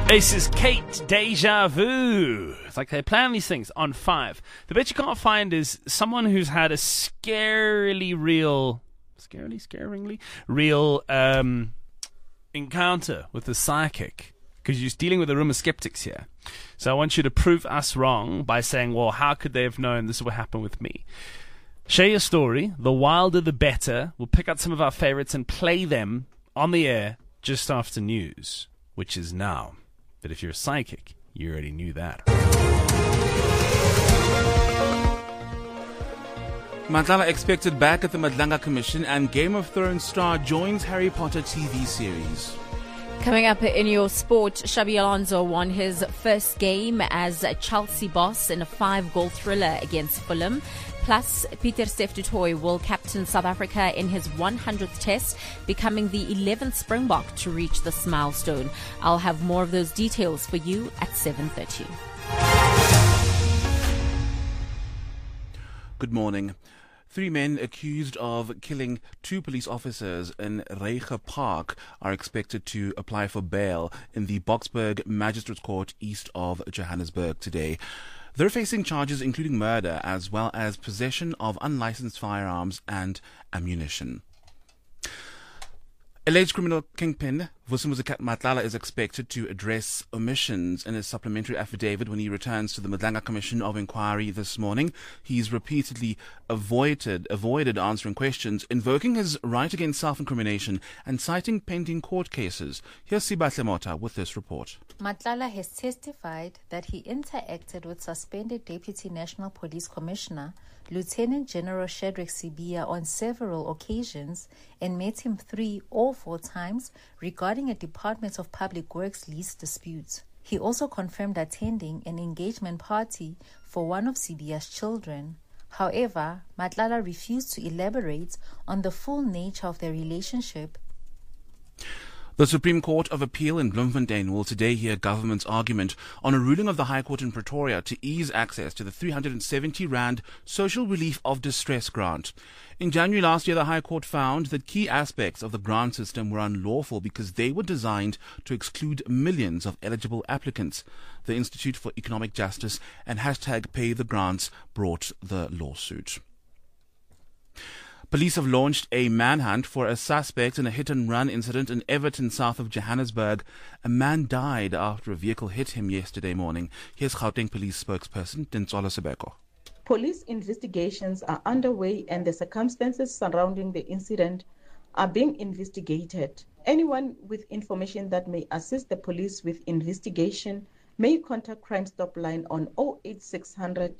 This is Kate Deja Vu. It's like they plan these things on 5. The bit you can't find is someone who's had a scaringly real encounter with a psychic. Because you're dealing with a room of skeptics here. So I want you to prove us wrong by saying, well, how could they have known this would happen with me? Share your story. The wilder, the better. We'll pick out some of our favorites and play them on the air just after news, which is now. But if you're a psychic, you already knew that. Matlala expected back at the Madlanga Commission, and Game of Thrones star joins Harry Potter TV series. Coming up in your sport, Xabi Alonso won his first game as a Chelsea boss in a 5-goal thriller against Fulham. Plus, Pieter-Steph du Toit will captain South Africa in his 100th test, becoming the 11th Springbok to reach this milestone. I'll have more of those details for you at 7:30. Good morning. 3 men accused of killing 2 police officers in Reiger Park are expected to apply for bail in the Boksburg Magistrates Court east of Johannesburg today. They're facing charges including murder as well as possession of unlicensed firearms and ammunition. Alleged criminal kingpin Vusumuzi Matlala is expected to address omissions in his supplementary affidavit when he returns to the Madlanga Commission of Inquiry this morning. He's repeatedly avoided answering questions, invoking his right against self-incrimination and citing pending court cases. Here's Sibahle Mota with this report. Matlala has testified that he interacted with suspended Deputy National Police Commissioner Lieutenant General Shadrack Sibiya on several occasions and met him 3 or 4 times regarding a Department of Public Works lease dispute. He also confirmed attending an engagement party for one of Sibiya's children. However, Matlala refused to elaborate on the full nature of their relationship. The Supreme Court of Appeal in Bloemfontein will today hear government's argument on a ruling of the High Court in Pretoria to ease access to the R370 Social Relief of Distress grant. In January last year, the High Court found that key aspects of the grant system were unlawful because they were designed to exclude millions of eligible applicants. The Institute for Economic Justice and #PayTheGrants brought the lawsuit. Police have launched a manhunt for a suspect in a hit-and-run incident in Everton, south of Johannesburg. A man died after a vehicle hit him yesterday morning. Here's Gauteng Police spokesperson Tintsolo Sebeko. Police investigations are underway and the circumstances surrounding the incident are being investigated. Anyone with information that may assist the police with investigation may contact Crime Stop line on 08600